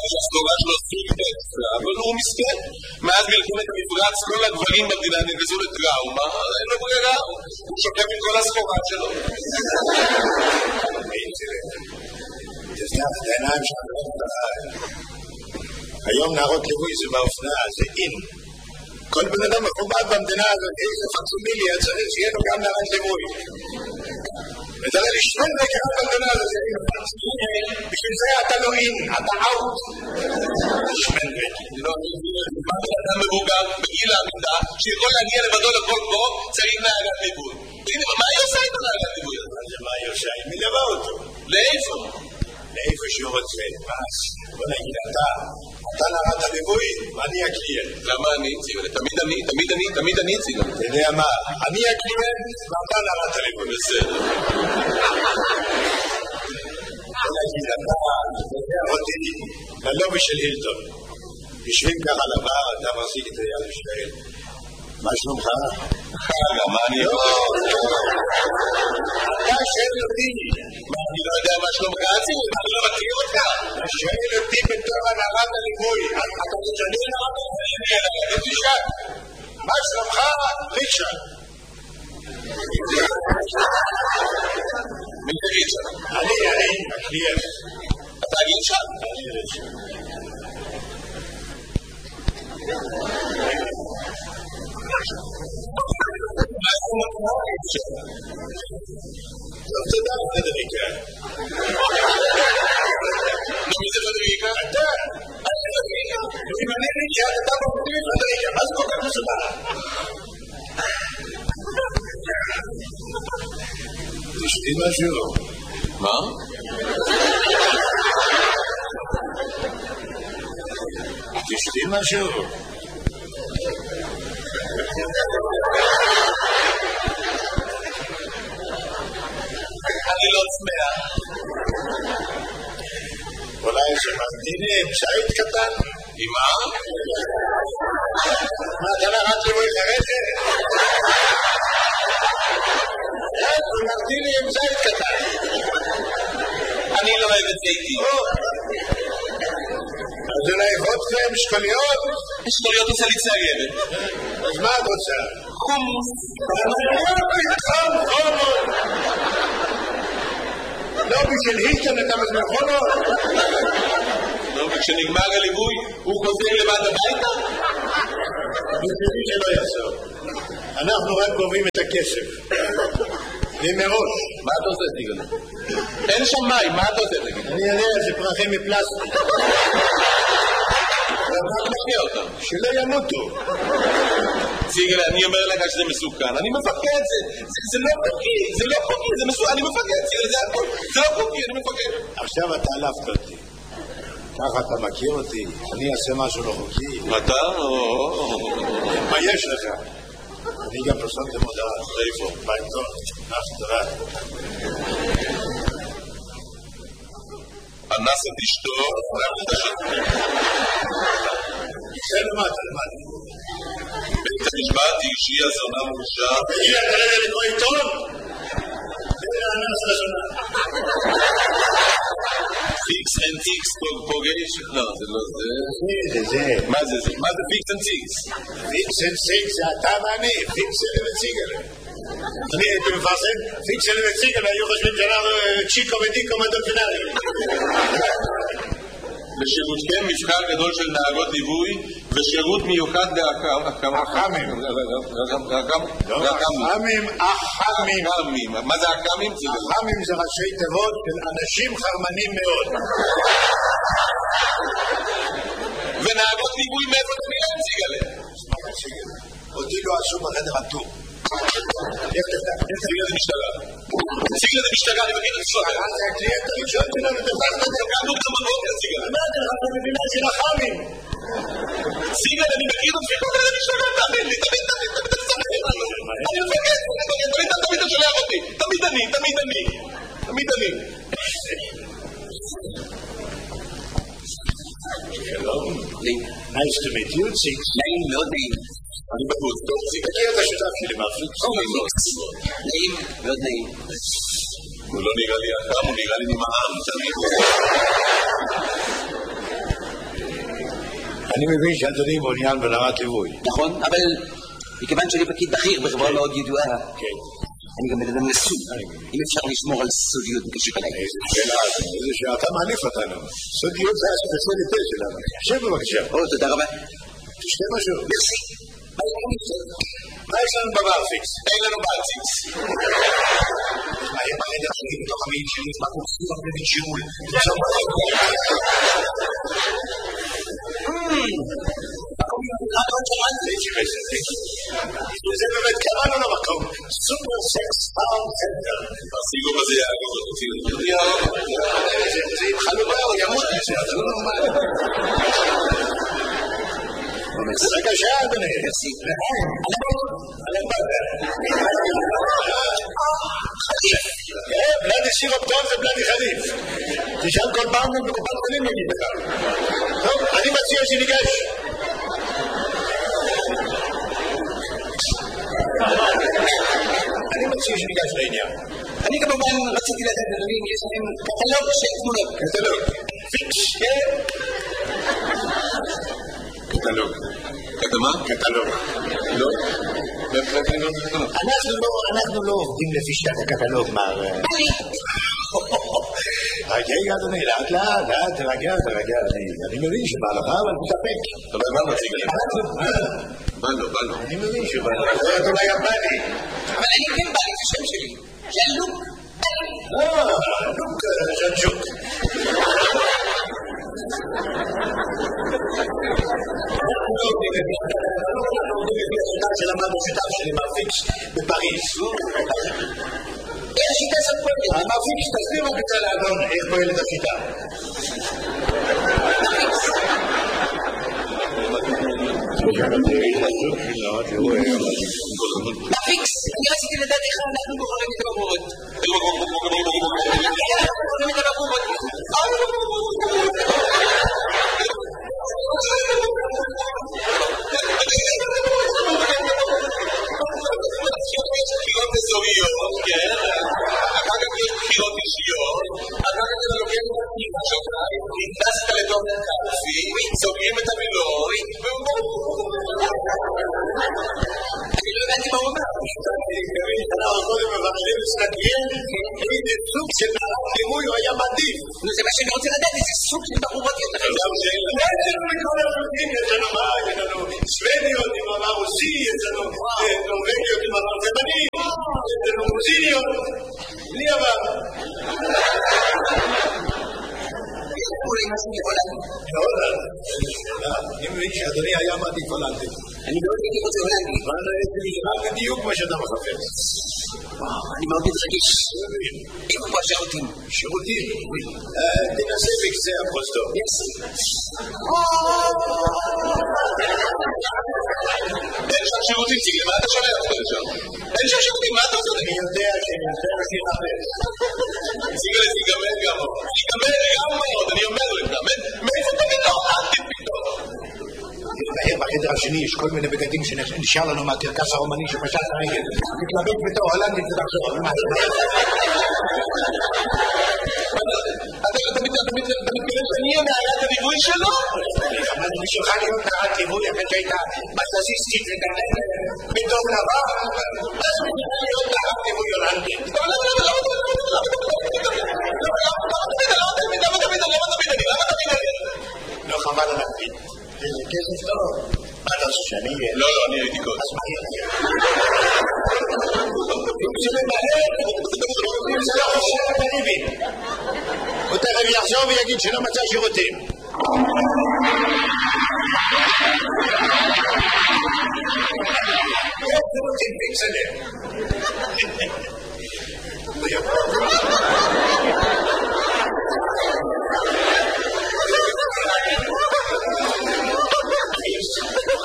שהסגורה שלו סוג אקסטרה, אבל הוא מסכן. מאז מלחמת המפרץ כל הגברים במדינה נגזו לטראומה, אין לו ברירה, הוא שוקף עם כל הסחורה שלו. תפתח את העיניים שלנו. היום נערות ליווי זה באופנה, זה אין. כל בן אדם מכובד במדינה הזאת, איזה פקסימיליה צריך שיהיה לו גם נערת ליווי. ותראה לי שני נקרה במדינה הזאת, בשביל זה אתה לא אין, אתה אאוט. שמן בית. מה בן מבוגר בגיל העמידה, שיכול להגיע לבדו לכל בו, צריך נערת ליווי. מה היא עושה איתו נערת ליווי? מה היא עושה? היא מלווה אותו. לאיפה? לאיפה שהוא רוצה. בוא נגיד אתה נערת הליווי, ואני הקליינט. למה אני? תמיד אני צילה. אתה יודע מה? אני הקליינט, ואתה נערת הליווי. בסדר. בוא נגיד אותי, ללובי של הילטון. יושבים ככה לבר, אתה מחזיק את היד ושואל. מה שלומך? מה אני לא? אתה שואל אותי. אני לא יודע מה שלומך, אני לא מכיר אותך. אתה שואל אותי בתור הנערת הליווי. אתה משנה נערת הליווי. תשאל. מה שלומך? ריצ'רד. מי זה ריצ'רד? אני, הקליינט. אתה ריצ'רד? אני ריצ'רד. תודה, פדריקה. מי זה פדריקה? אתה. אם אני ריצ'רד, אתה מפתיע פדריקה. מה זה כל כך מסודר? תשתי משהו. מה? תשתי משהו. אני לא צמאה. אולי שממתיני עם שייט קטן? עם מה? מה, אתה נערת ליווי חרדת? ממתיני עם שייט קטן. אני לא אוהב את זיתי. אז אולי וודקה עם שקוליות? שקוליות עושה לי ציירת. אז מה את רוצה? חומוס. חומוס. לא בשביל הילטון אתה מזמן חומוס? לא, וכשנגמר הליווי הוא חוזר לבד הביתה? בשבילי שלא יחזור. אנחנו רק גובים את הכסף. ומראש. מה אתה עושה, סיגל? אין שם מים, מה אתה עושה? אני יודע, זה פרחים מפלסטיק. מה אתה מכיר אותם? שלא ימותו. סיגל, אני אומר לך שזה מסוכן. אני מפקד, זה לא חוקי, זה לא חוקי, זה מסוכן, אני מפקד, סיגל, זה הכל. זה לא חוקי, אני מפקד. עכשיו אתה עלפת אותי. ככה אתה מכיר אותי, אני אעשה משהו לא חוקי. אתה? מה יש לך? אני גם פרסמתי מודעה. איפה? בעיתון. תודה. אנס את אשתו, זה למטה. בית המשפט שהיא הזונה מורשע. תגיד, אתה רגע לקרוא עיתון? זה האנס לזונה. פיקס אנד טיקס פוגש? לא, זה לא זה. זה. מה זה זה? מה זה פיקס אנד טיקס? פיקס אנד טיקס זה אתה ואני. פיקס אנד וציגל. אני מפרסם, פיקס אנד וציגל היו חושבים שאנחנו צ'יקו ודיקו מדולפינרים. לשירותכם מבחר גדול של נהגות ליווי ושירות מיוחד אחמים. מה זה אחמים? אחמים זה ראשי תיבות של אנשים חרמנים מאוד. ונהגות ליווי מאיפה אתה נראה ציגלה? אותי לא עשו בחדר הטור. ציגלה זה משטרה. ציגלה זה משטרה, אני מכיר את הסודר. זה הקליינט הראשון שלנו, תפסת את קמנו גם בבוקר, ציגלה. מה אתה לך במדינה של אחמים? ציגלה, אני מכיר את פיקות על המשטרה, תאמין לי, תמיד אני מפקד, תמיד אתה שולח אותי. תמיד אני. שלום. Nice to meet you, Six. נעים מאוד נעים. אני בחוץ, טוב, ציגלה. אני עוד השותף שלי מפליק. נעים, מאוד נעים. הוא לא נראה לי אחם, הוא נראה לי נמעם, תמיד. אני מבין שאדוני מעוניין ברמת ליווי. נכון, אבל מכיוון שאני פקיד בכיר בחברה מאוד ידועה, אני גם מדבר נשוי. אם אפשר לשמור על סודיות בקשר אליי. איזה שאלה, איזה שאתה מעליף אותנו. סודיות זה הספציאליטה שלנו. שב בבקשה. תודה רבה. תשתה משהו. מרסי. מה יש לנו בבר פיקס? אין לנו בלציקס. היה בחדר שלי בתוך המעיל שלי, מה קורסים הרבה בג'ול. זה באמת קראנו למקום סופר סקס סאונד סנטר. הסיגור הזה יעגור אותו. זה עם חלובה או ימות לזה, זה לא נורמל. בבקשה אדוני. בלדי סירופטון זה בלדי חליף. תשאל כל פעם בקופת חולים יגיד לך. טוב, אני מציע שניגש. אני מציע שניגש לעניין. אני כמובן רציתי לדעת, אדוני, יש לכם קטלוג של תמונות. קטלוג. פיקס. קטלוג. קטמה? קטלוג. לא? אנחנו לא עובדים לפי שיטת הקטלוג, מר... רגע, אדוני, לאט, תרגע, אני מבין שבא לך, אבל תתאפק. אתה אומר, מה מציג עליו? בא לו. אני מבין שבא לך, זה אולי יפני. אבל אני כן בא לי, זה שם שלי. זה לוק. לוק, ז'נג'וק. שלמדנו שיטה שלי מרפיקס בפריז. איך השיטה הזאת פועלת? המרפיקס תסביר רק את האדון איך פועלת השיטה. מרפיקס, אני רציתי לדעת איך אנחנו בוחרים את הבחורות. בחירות אזוריות, כן, אחר כך יש בחירות אישיות, אחר כך אתה לוקח את הפנימה שלך, נכנסת לתוך קלפי, סוגרים את המילוי, אני לא הבנתי מה הוא אומר. אנחנו קודם מבררים מסתכלים, איזה סוג של ליווי הוא היה מעדיף. זה מה שאני רוצה לדעת, איזה סוג של בחורות יותר. יש לנו מכל הרבים, יש לנו מה, יש לנו סוודיות עם אמר רוסי, יש לנו נורווגיות עם אמר תימני, יש לנו רוסיניות, בלי עבר. אולי משהו מהולנד. מהולנד? אני מבין שאדוני היה מעדיף הולנדי. אני מאוד הייתי רוצה הולנדי. אבל זה בדיוק מה שאתה מחפש. אני מאוד מתרגש. איפה פה השירותים? שירותים? תנסה בקצה הפרוזדור. אין שם שירותים, תגיד, מה אתה שולח אותך לשם? אין שם שירותים, מה אתה עושה? אני יודע שאני מחפש. סיגל, תיגמר גם מאוד, אני אומר לך, מאיפה תמיד לא? אל תפתור. בחדר השני יש כל מיני בגדים שנשאר לנו מהקרקס הרומני שפשט הרגל. תתלבט בתור הולנדית ותחשוב. אתה מתכוון שאני אהיה נערת הליווי שלו? אבל בשבילך להיות נערת ליווי אחרי שהייתה מסזיסטית וגננת בטוב לבא, אז בשבילך להיות נערת ליווי הולנדית. לא חבל על הקפיד. איזה כסף טוב. מה אתה עושה שאני אהיה? לא, אני הייתי קודם. אז מה יהיה? זה מהר, זה לא חושב את הריבים. הוא תכף יחזור ויגיד שלא מצא שירותים.